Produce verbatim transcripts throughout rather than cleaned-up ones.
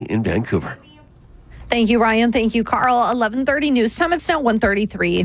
in Vancouver. Thank you, Ryan. Thank you, Carl. eleven thirty news time. It's now one thirty-three.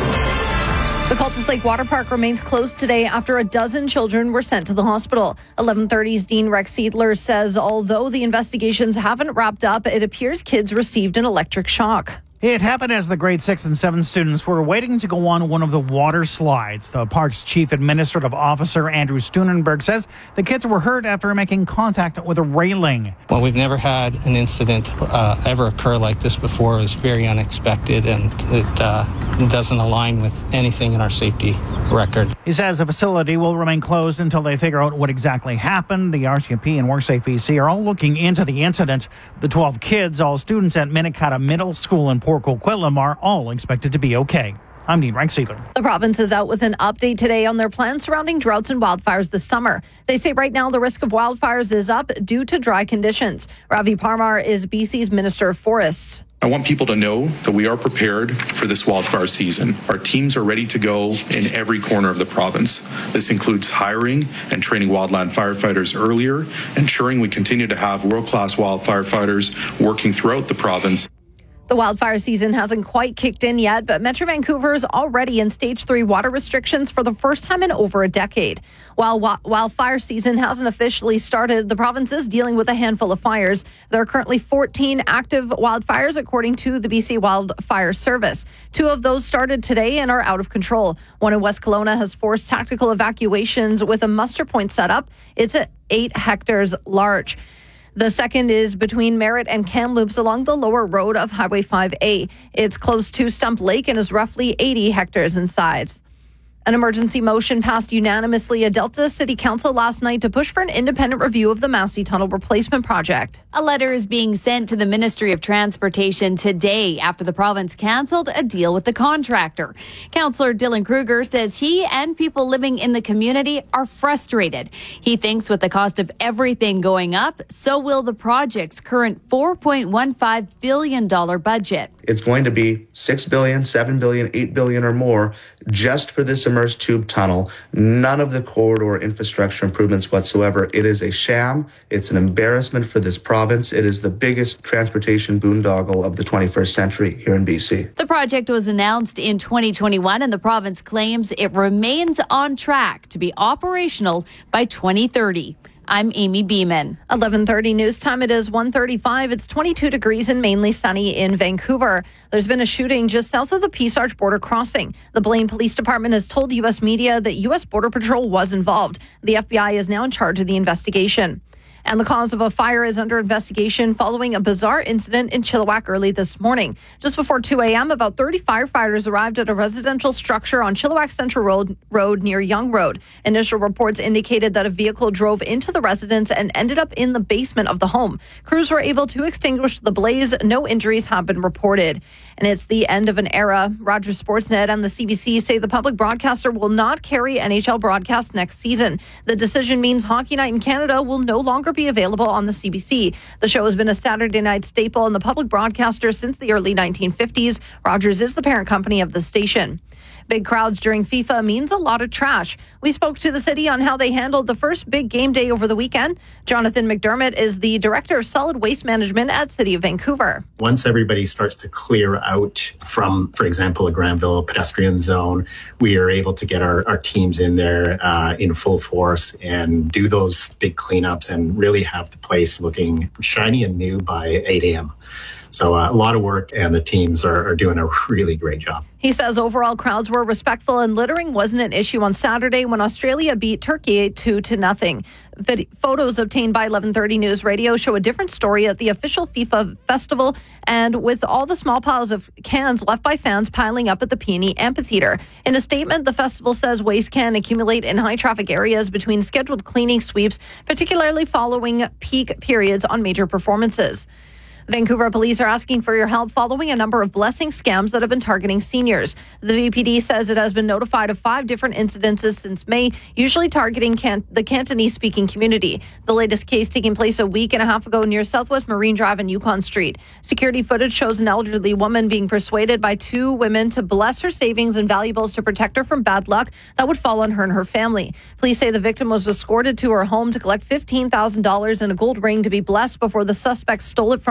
The Cultus Lake Water Park remains closed today after a dozen children were sent to the hospital. eleven thirty's Dean Rex Seidler says although the investigations haven't wrapped up, it appears kids received an electric shock. It happened as the grade six and seven students were waiting to go on one of the water slides. The park's chief administrative officer, Andrew Steunenberg, says the kids were hurt after making contact with a railing. Well, we've never had an incident uh, ever occur like this before. It was very unexpected, and it uh, doesn't align with anything in our safety record. He says the facility will remain closed until they figure out what exactly happened. The R C M P and WorkSafe B C are all looking into the incident. The twelve kids, all students at Minikata Middle School in Port Coquitlam, are all expected to be okay. I'm Dean Rex Seidler. The province is out with an update today on their plans surrounding droughts and wildfires this summer. They say right now the risk of wildfires is up due to dry conditions. Ravi Parmar is B C's Minister of Forests. I want people to know that we are prepared for this wildfire season. Our teams are ready to go in every corner of the province. This includes hiring and training wildland firefighters earlier, ensuring we continue to have world-class wildfire fighters working throughout the province. The wildfire season hasn't quite kicked in yet, but Metro Vancouver is already in stage three water restrictions for the first time in over a decade. While wa- wildfire season hasn't officially started, the province is dealing with a handful of fires. There are currently fourteen active wildfires, according to the B C Wildfire Service. Two of those started today and are out of control. One in West Kelowna has forced tactical evacuations with a muster point set up. It's at eight hectares large. The second is between Merritt and Kamloops along the lower road of Highway five A. It's close to Stump Lake and is roughly eighty hectares in size. An emergency motion passed unanimously at Delta City Council last night to push for an independent review of the Massey Tunnel replacement project. A letter is being sent to the Ministry of Transportation today after the province cancelled a deal with the contractor. Councillor Dylan Kruger says he and people living in the community are frustrated. He thinks with the cost of everything going up, so will the project's current four point one five billion dollars budget. It's going to be six billion dollars, seven billion dollars, eight billion dollars or more just for this immersed tube tunnel. None of the corridor infrastructure improvements whatsoever. It is a sham. It's an embarrassment for this province. It is the biggest transportation boondoggle of the twenty-first century here in B C. The project was announced in twenty twenty-one and the province claims it remains on track to be operational by twenty thirty. I'm Amy Beeman. eleven thirty news time. It is one thirty-five. It's twenty-two degrees and mainly sunny in Vancouver. There's been a shooting just south of the Peace Arch border crossing. The Blaine Police Department has told U S media that U S Border Patrol was involved. The F B I is now in charge of the investigation. And the cause of a fire is under investigation following a bizarre incident in Chilliwack early this morning. Just before two a.m., about thirty firefighters arrived at a residential structure on Chilliwack Central Road, Road near Young Road. Initial reports indicated that a vehicle drove into the residence and ended up in the basement of the home. Crews were able to extinguish the blaze. No injuries have been reported. And it's the end of an era. Rogers Sportsnet and the C B C say the public broadcaster will not carry N H L broadcast next season. The decision means Hockey Night in Canada will no longer be available on the C B C. The show has been a Saturday night staple in the public broadcaster since the early nineteen fifties. Rogers is the parent company of the station. Big crowds during FIFA means a lot of trash. We spoke to the city on how they handled the first big game day over the weekend. Jonathan McDermott is the Director of Solid Waste Management at City of Vancouver. Once everybody starts to clear out from, for example, a Granville pedestrian zone, we are able to get our, our teams in there uh, in full force and do those big cleanups and really have the place looking shiny and new by eight a.m. So uh, a lot of work, and the teams are, are doing a really great job. He says overall crowds were respectful and littering wasn't an issue on Saturday when Australia beat Turkey two to nothing. Vid- photos obtained by eleven thirty News Radio show a different story at the official FIFA festival, and with all the small piles of cans left by fans piling up at the Peony Amphitheatre. In a statement, the festival says waste can accumulate in high traffic areas between scheduled cleaning sweeps, particularly following peak periods on major performances. Vancouver police are asking for your help following a number of blessing scams that have been targeting seniors. The V P D says it has been notified of five different incidences since May, usually targeting can- the Cantonese-speaking community. The latest case taking place a week and a half ago near Southwest Marine Drive and Yukon Street. Security footage shows an elderly woman being persuaded by two women to bless her savings and valuables to protect her from bad luck that would fall on her and her family. Police say the victim was escorted to her home to collect fifteen thousand dollars and a gold ring to be blessed before the suspect stole it from